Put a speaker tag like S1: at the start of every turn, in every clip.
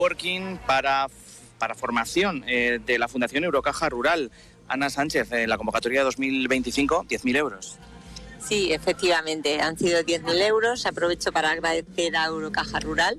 S1: Working para formación de la Fundación Eurocaja Rural. Ana Sánchez, la convocatoria de 2025, 10.000 euros.
S2: Sí, efectivamente, han sido 10.000 euros. Aprovecho para agradecer a Eurocaja Rural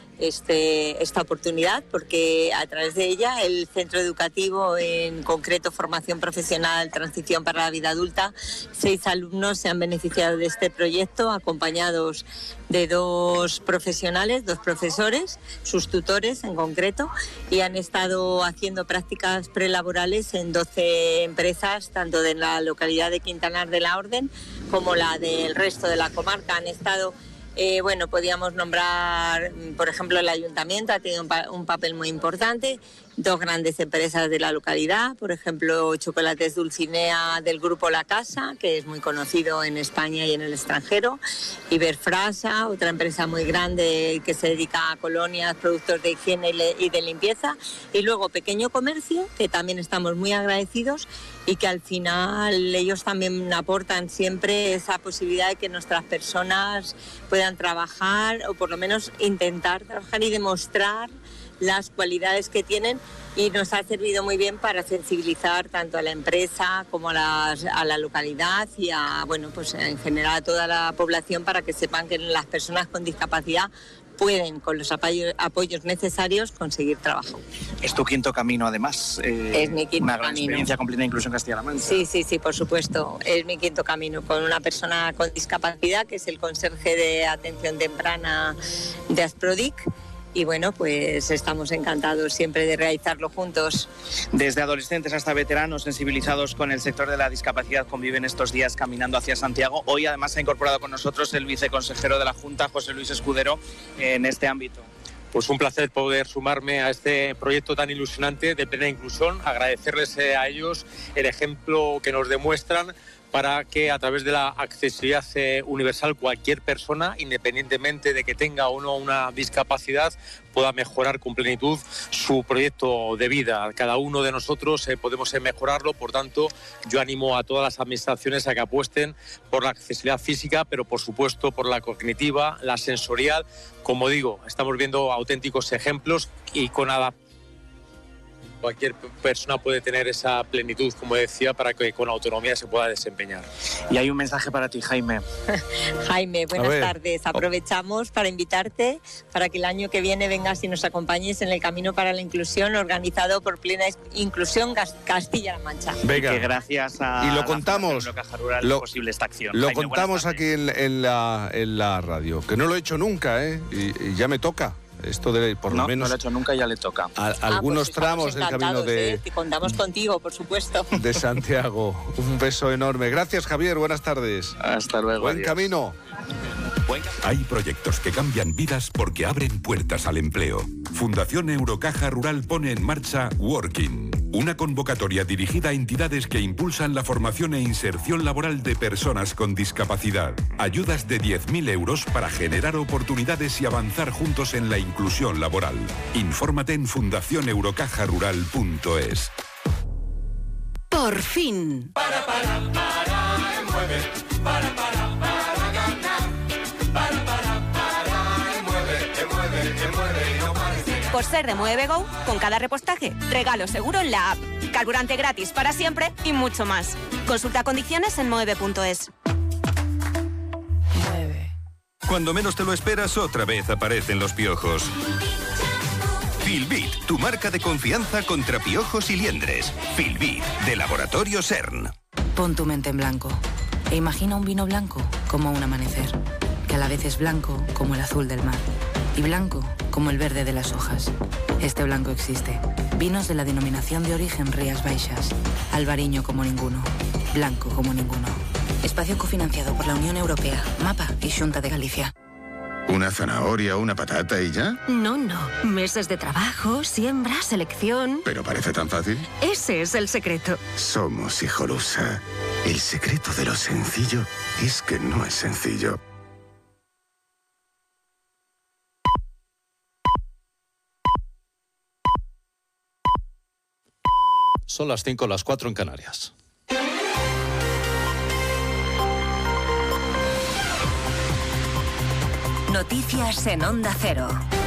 S2: esta oportunidad, porque a través de ella el centro educativo, en concreto formación profesional, transición para la vida adulta, 6 alumnos se han beneficiado de este proyecto, acompañados de 2 profesionales, 2 profesores, sus tutores en concreto, y han estado haciendo prácticas prelaborales en 12 empresas, tanto de la localidad de Quintanar de la Orden como la del resto de la comarca. Han estado podíamos nombrar, por ejemplo, el ayuntamiento ha tenido un papel muy importante, 2 grandes empresas de la localidad, por ejemplo, Chocolates Dulcinea del grupo La Casa, que es muy conocido en España y en el extranjero, Iberfrasa, otra empresa muy grande que se dedica a colonias, productos de higiene y de limpieza, y luego pequeño comercio, que también estamos muy agradecidos, y que al final ellos también aportan siempre esa posibilidad de que nuestras personas puedan trabajar, o por lo menos intentar trabajar y demostrar las cualidades que tienen, y nos ha servido muy bien para sensibilizar tanto a la empresa como a la localidad y en general a toda la población, para que sepan que las personas con discapacidad pueden, con los apoyos necesarios, conseguir trabajo.
S1: Es tu quinto camino, además.
S2: Es mi quinto
S1: una gran
S2: camino.
S1: Experiencia completa incluso en Castilla-La Mancha.
S2: Sí, por supuesto. Es mi quinto camino con una persona con discapacidad, que es el conserje de atención temprana de Asprodic. Y pues estamos encantados siempre de realizarlo juntos.
S1: Desde adolescentes hasta veteranos sensibilizados con el sector de la discapacidad conviven estos días caminando hacia Santiago. Hoy además se ha incorporado con nosotros el viceconsejero de la Junta, José Luis Escudero, en este ámbito.
S3: Pues un placer poder sumarme a este proyecto tan ilusionante de plena inclusión, agradecerles a ellos el ejemplo que nos demuestran para que a través de la accesibilidad universal cualquier persona, independientemente de que tenga o no una discapacidad, pueda mejorar con plenitud su proyecto de vida. Cada uno de nosotros podemos mejorarlo, por tanto yo animo a todas las administraciones a que apuesten por la accesibilidad física, pero por supuesto por la cognitiva, la sensorial. Como digo, estamos viendo auténticos ejemplos, y con adaptación cualquier persona puede tener esa plenitud, como decía, para que con autonomía se pueda desempeñar.
S1: Y hay un mensaje para ti, Jaime.
S2: Jaime, buenas tardes. Aprovechamos para invitarte para que el año que viene vengas y nos acompañes en el Camino para la Inclusión, organizado por Plena Inclusión Castilla-La Mancha.
S4: Venga.
S1: Que gracias a
S4: y lo contamos,
S1: la Caja Rural es posible esta acción.
S4: Lo
S1: Jaime,
S4: contamos aquí en la radio, que no lo he hecho nunca, y ya me toca. Esto de, por lo menos,
S1: no lo ha hecho nunca y ya le toca.
S4: Algunos tramos del camino de...
S2: Contamos contigo, por supuesto.
S4: De Santiago. Un beso enorme. Gracias, Javier. Buenas tardes.
S1: Hasta luego.
S4: Buen
S1: adiós.
S4: camino.
S5: Hay proyectos que cambian vidas porque abren puertas al empleo. Fundación Eurocaja Rural pone en marcha Working, una convocatoria dirigida a entidades que impulsan la formación e inserción laboral de personas con discapacidad. Ayudas de 10.000 euros para generar oportunidades y avanzar juntos en la inclusión laboral. Infórmate en fundacioneurocajarural.es.
S6: Por fin.
S7: Mueve, para ganar. Mueve, y no pares de ganar.
S6: Por ser de Mueve Go, con cada repostaje, regalo seguro en la app. Carburante gratis para siempre y mucho más. Consulta condiciones en mueve.es.
S5: Cuando menos te lo esperas, otra vez aparecen los piojos. Filbit, tu marca de confianza contra piojos y liendres. Filbit, de Laboratorio CERN.
S8: Pon tu mente en blanco e imagina un vino blanco como un amanecer, que a la vez es blanco como el azul del mar y blanco como el verde de las hojas. Este blanco existe. Vinos de la denominación de origen Rías Baixas. Albariño como ninguno. Blanco como ninguno. Espacio cofinanciado por la Unión Europea, MAPA y Xunta de Galicia.
S9: ¿Una zanahoria o una patata y ya?
S6: No. Meses de trabajo, siembra, selección.
S9: ¿Pero parece tan fácil?
S6: Ese es el secreto.
S9: Somos Hijolusa. El secreto de lo sencillo es que no es sencillo.
S10: Son las 5, las 4 en Canarias.
S6: Noticias en Onda Cero.